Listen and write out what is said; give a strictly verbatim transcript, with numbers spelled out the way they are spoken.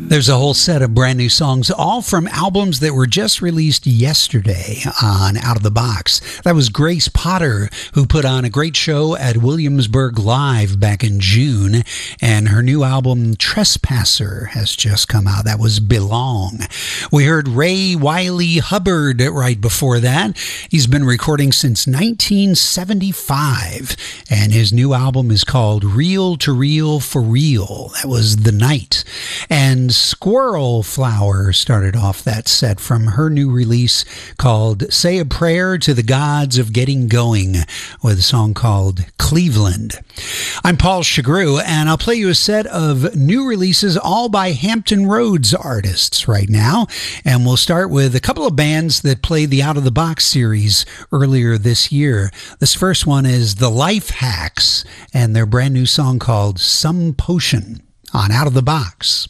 There's a whole set of brand new songs, all from albums that were just released yesterday on Out of the Box. That was Grace Potter, who put on a great show at Williamsburg Live back in June, and her new album Trespasser has just come out. That was Belong. We heard Ray Wiley Hubbard right before that. He's been recording since nineteen seventy-five, and his new album is called Reel to Reel for Real. That was The Night. And Squirrel Flower started off that set from her new release called Say a Prayer to the Gods of Getting Going, with a song called Cleveland. I'm Paul Chagru, and I'll play you a set of new releases all by Hampton Roads artists right now. And we'll start with a couple of bands that played the Out of the Box series earlier this year. This first one is The Life Hacks and their brand new song called Some Potion on Out of the Box.